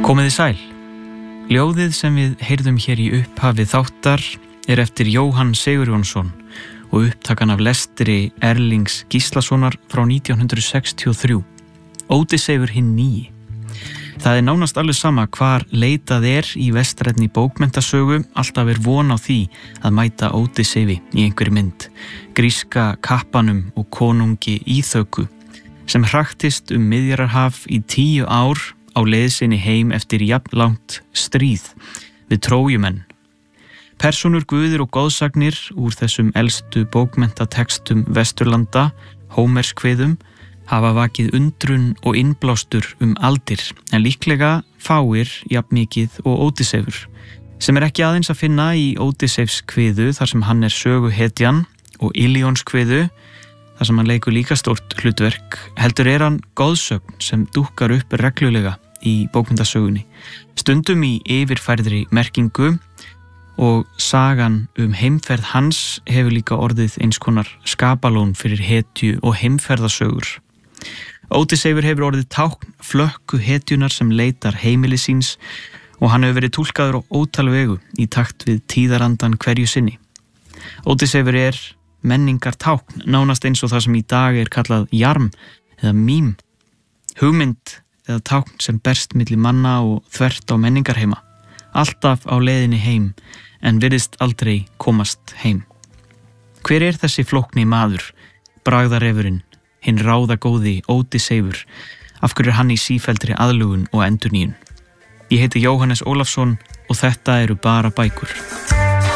Komiði sæl. Ljóðið sem við heyrðum hér í upphafi þáttar eftir Jóhann Sigurjónsson og upptakan af lestri Erlings Gíslasonar frá 1963. Ódysseifur hinn nýi. Það nánast alveg sama hvar leitað í vestrænni bókmenntasögu, alltaf von á því að mæta Ódysseifi í einhverri mynd, gríska kappanum og konungi Íþöku, sem hraktist Miðjarðarhaf í 10 ár á leið sinni heim eftir jafnlangt stríð við Trójumenn. Persónur, guðir og goðsagnir úr þessum elstu bókmenntatextum Vesturlanda, Hómerskviðum, hafa vakið undrun og innblástur aldir, en líklega fáir jafnmikið og Ódysseifur, sem ekki aðeins að finna í Ódysseifskviðu þar sem hann söguhetjan og Ilíonskviðu, þar sem hann leikur líka stórt hlutverk, heldur hann goðsögn sem dúkkar upp reglulega í bókmenntasögunni, stundum í yfirfærðri merkingu, og sagan heimferð hans hefur líka orðið eins konar skapalón fyrir hetju og heimferðasögur. Ódysseifur hefur orðið tákn flökku hetjunar sem leitar heimili síns og hann hefur verið túlkaður á ótal vegu í takt við tíðarandan hverju sinni. Ódysseifur menningartákn, nánast eins og það sem í dag kallað jarm eða mím, hugmynd eða tákn sem berst milli manna og þvert á menningarheima, alltaf á leiðinni heim en virðist aldrei komast heim. Hver þessi flókni maður, bragðarefurinn, hinn ráðagóði Ódysseifur? Af hverju hann í sífelldri aðlugun og endurnýjun? Ég heiti Jóhannes Ólafsson og þetta eru bara bækur.